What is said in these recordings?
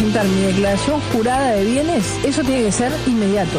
presentar mi declaración jurada de bienes, eso tiene que ser inmediato.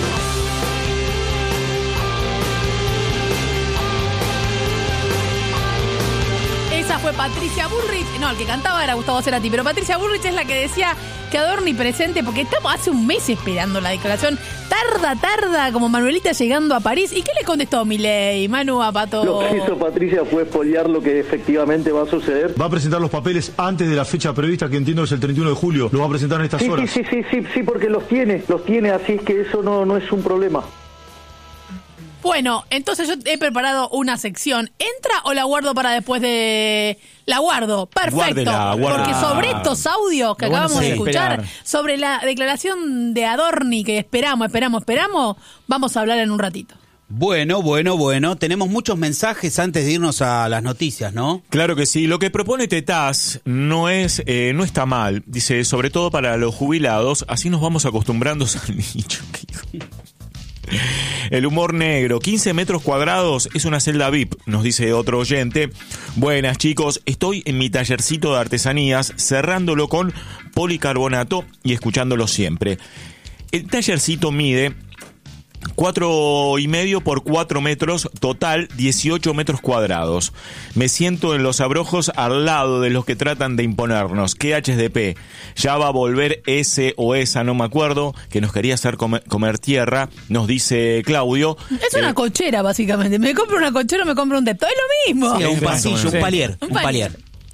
Esa fue Patricia Bullrich. No, el que cantaba era Gustavo Cerati, pero Patricia Bullrich es la que decía que Adorni presente, porque estamos hace un mes esperando la declaración. Tarda, como Manuelita llegando a París. ¿Y qué le contestó Milei, Manu, a Pato? Lo que hizo Patricia fue espoliar lo que efectivamente va a suceder. Va a presentar los papeles antes de la fecha prevista, que entiendo es el 31 de julio. Lo va a presentar en estas horas. Sí, porque los tiene, así es que eso no es un problema. Bueno, entonces yo he preparado una sección. ¿Entra o la guardo para después de...? La guardo, perfecto. Guárdela. Porque sobre estos audios que acabamos de escuchar, sobre la declaración de Adorni que esperamos, vamos a hablar en un ratito. Bueno. Tenemos muchos mensajes antes de irnos a las noticias, ¿no? Claro que sí. Lo que propone Tetaz no está mal. Dice, sobre todo para los jubilados, así nos vamos acostumbrando al nicho. El humor negro, 15 metros cuadrados es una celda VIP, nos dice otro oyente. Buenas, chicos, estoy en mi tallercito de artesanías, cerrándolo con policarbonato y escuchándolo siempre. El tallercito mide 4,5 por 4 metros, total 18 metros cuadrados. Me siento en los abrojos al lado de los que tratan de imponernos. ¿Qué HDP? Ya va a volver ese o esa, no me acuerdo, que nos quería hacer comer tierra, nos dice Claudio. Es una cochera, básicamente. Me compro una cochera o me compro un depto. Es lo mismo. Sí, un pasillo, un palier.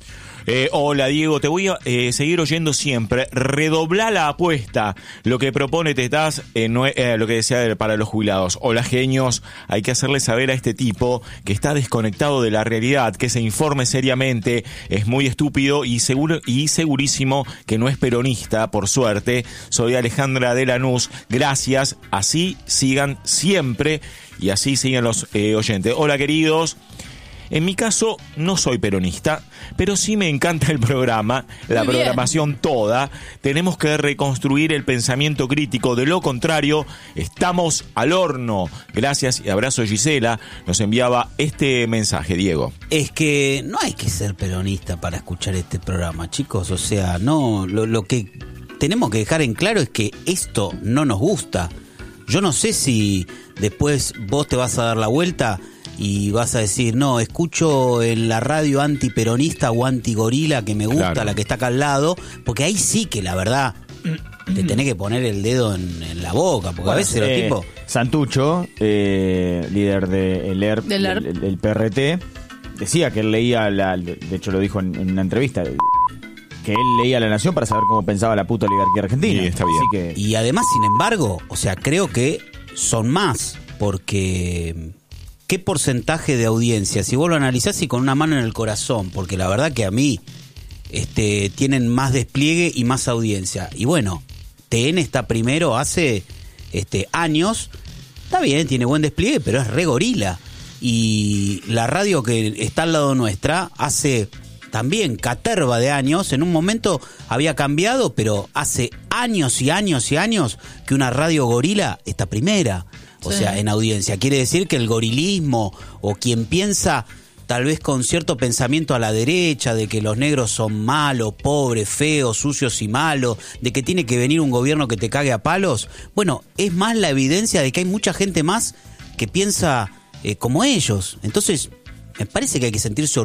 Hola Diego, te voy a seguir oyendo siempre. Redobla la apuesta. Lo que propone Tetaz no es lo que decía para los jubilados. Hola genios, hay que hacerle saber a este tipo que está desconectado de la realidad, que se informe seriamente. Es muy estúpido y segurísimo que no es peronista, por suerte. Soy Alejandra de Lanús. Gracias, así sigan siempre y así sigan los oyentes. Hola queridos. En mi caso, no soy peronista, pero sí me encanta el programa, la programación toda. Tenemos que reconstruir el pensamiento crítico. De lo contrario, estamos al horno. Gracias y abrazo, Gisela. Nos enviaba este mensaje, Diego. Es que no hay que ser peronista para escuchar este programa, chicos. O sea, no, lo que tenemos que dejar en claro es que esto no nos gusta. Yo no sé si después vos te vas a dar la vuelta y vas a decir, no, escucho en la radio antiperonista o antigorila que me gusta, claro, la que está acá al lado, porque ahí sí que la verdad te tenés que poner el dedo en la boca, porque a veces los tipos... Santucho, líder del PRT, decía que él leía, de hecho lo dijo en una entrevista, que él leía La Nación para saber cómo pensaba la puta oligarquía argentina. Sí, está bien. Así que... Y además, sin embargo, o sea, creo que son más, porque... ¿Qué porcentaje de audiencia? Si vos lo analizás y con una mano en el corazón, porque la verdad que a mí tienen más despliegue y más audiencia. Y bueno, TN está primero hace años, está bien, tiene buen despliegue, pero es re gorila. Y la radio que está al lado nuestra hace también caterva de años, en un momento había cambiado, pero hace años y años y años que una radio gorila está primera. O sea, en audiencia. Quiere decir que el gorilismo o quien piensa tal vez con cierto pensamiento a la derecha de que los negros son malos, pobres, feos, sucios y malos, de que tiene que venir un gobierno que te cague a palos, bueno, es más la evidencia de que hay mucha gente más que piensa como ellos. Entonces, me parece que hay que sentirse